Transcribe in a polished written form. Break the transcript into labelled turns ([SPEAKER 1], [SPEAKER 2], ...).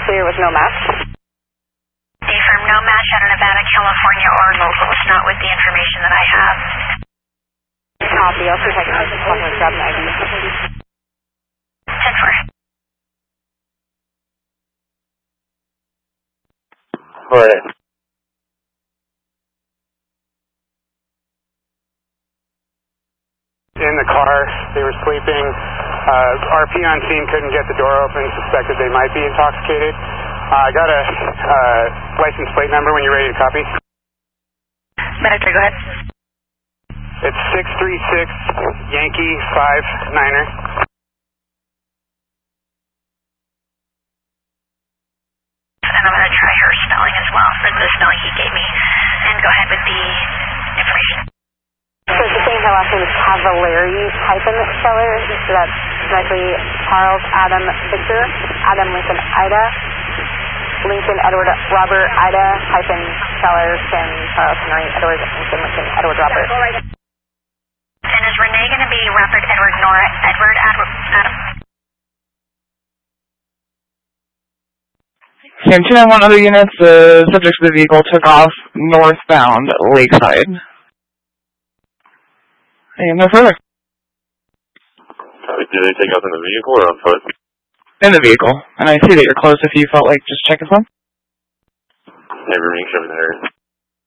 [SPEAKER 1] clear with no match.
[SPEAKER 2] Affirm, no match out of Nevada, California, or locals, not with the information that I have.
[SPEAKER 1] Copy, I'll see if I can grab an ID.
[SPEAKER 2] 10-4.
[SPEAKER 3] Alright. In the car, they were sleeping. RP on scene couldn't get the door open, suspected they might be intoxicated. I got a license plate number when you're ready to copy.
[SPEAKER 2] Manager, go ahead.
[SPEAKER 3] It's 636 Yankee 59er.
[SPEAKER 2] And I'm going to try her spelling as well, the spelling he gave me. And go ahead with the information.
[SPEAKER 1] So it's the same her last name is Cavallari Speller, so that's directly Charles Adam Victor, Adam Lincoln Ida, Lincoln Edward Robert Ida Speller, Ken Charles Henry Edward Lincoln Edward Robert.
[SPEAKER 2] And is Renee going to be Robert Edward Nora Edward Adam?
[SPEAKER 4] Same 291 other units, the subjects of the vehicle took off northbound Lakeside. And no further.
[SPEAKER 5] Did they take off in the vehicle or on foot?
[SPEAKER 4] In the vehicle. And I see that you're close if you felt like just checking some.
[SPEAKER 5] Never make sure I'm there.